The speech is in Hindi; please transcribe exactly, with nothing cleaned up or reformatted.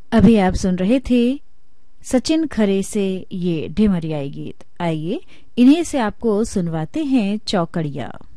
अभी आप सुन रहे थे सचिन खरे से ये ढेमरियाई गीत। आइए इन्हीं से आपको सुनवाते हैं चौकड़िया।